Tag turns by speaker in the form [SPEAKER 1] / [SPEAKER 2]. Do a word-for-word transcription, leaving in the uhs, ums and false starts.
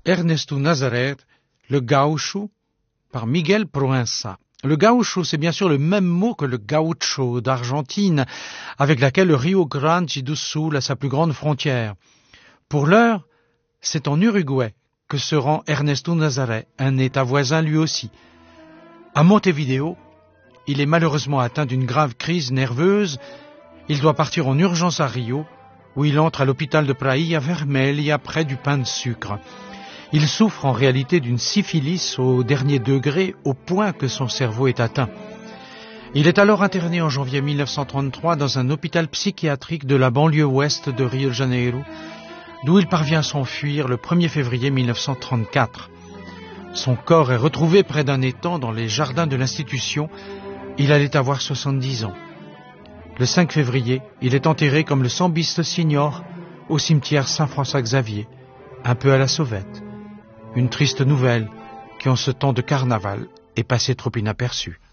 [SPEAKER 1] Ernesto Nazaré, le gaucho, par Miguel Proença. Le gaucho, c'est bien sûr le même mot que le gaucho d'Argentine, avec laquelle le Rio Grande do Sul a sa plus grande frontière. Pour l'heure, c'est en Uruguay que se rend Ernesto Nazaré, un État voisin lui aussi. À Montevideo, il est malheureusement atteint d'une grave crise nerveuse. Il doit partir en urgence à Rio, où il entre à l'hôpital de Praia Vermelha près du pain de sucre. Il souffre en réalité d'une syphilis au dernier degré, au point que son cerveau est atteint. Il est alors interné en janvier mille neuf cent trente-trois dans un hôpital psychiatrique de la banlieue ouest de Rio de Janeiro, d'où il parvient à s'enfuir le premier février mille neuf cent trente-quatre. Son corps est retrouvé près d'un étang dans les jardins de l'institution. Il allait avoir soixante-dix ans. Le cinq février, il est enterré comme le Sambiste Signor au cimetière Saint-François-Xavier, un peu à la sauvette. Une triste nouvelle qui, en ce temps de carnaval, est passée trop inaperçue.